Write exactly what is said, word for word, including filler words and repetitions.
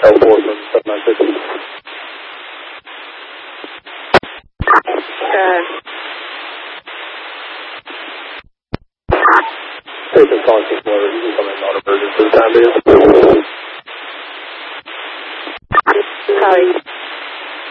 L four from seven nine six. Okay. Patient's calling six one, you can come in on emergency for the time being.